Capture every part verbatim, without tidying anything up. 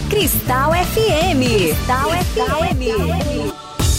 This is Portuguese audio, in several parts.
Cristal F M. Cristal F M.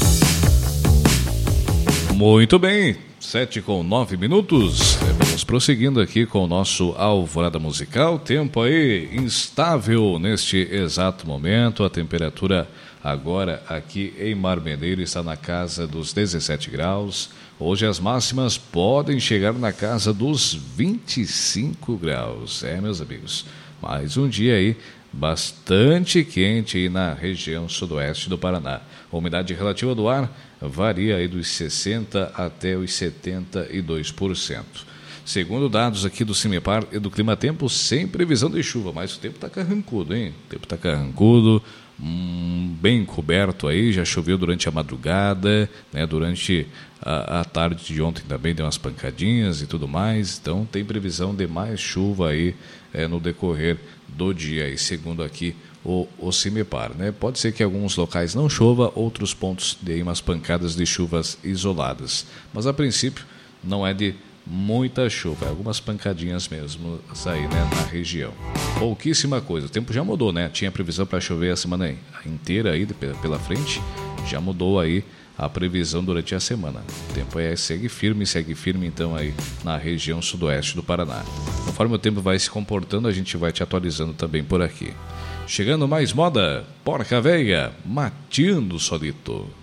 Muito bem, sete com nove minutos. Vamos prosseguindo aqui com o nosso Alvorada Musical. Tempo aí instável neste exato momento. A temperatura agora aqui em Marmeleiro está na casa dos dezessete graus. Hoje as máximas podem chegar na casa dos vinte e cinco graus. É, meus amigos, mais um dia aí bastante quente aí na região sudoeste do Paraná. A umidade relativa do ar varia aí dos sessenta por cento até os setenta e dois por cento. Segundo dados aqui do CIMEPAR e do Clima Tempo, sem previsão de chuva, mas o tempo está carrancudo, hein? O tempo está carrancudo, hum, bem coberto aí, já choveu durante a madrugada, né? Durante a, a tarde de ontem também deu umas pancadinhas e tudo mais, então tem previsão de mais chuva aí é, no decorrer do dia, aí, segundo aqui o, o CIMEPAR, né? Pode ser que alguns locais não chova, outros pontos deem umas pancadas de chuvas isoladas, mas a princípio não é de muita chuva, algumas pancadinhas mesmo aí, né, na região. Pouquíssima coisa, o tempo já mudou, né? Tinha previsão para chover a semana inteira aí pela frente, já mudou aí a previsão durante a semana. O tempo é, segue firme, segue firme então aí na região sudoeste do Paraná. Conforme o tempo vai se comportando, a gente vai te atualizando também por aqui. Chegando mais moda, Porca Véia, Mateando Solito.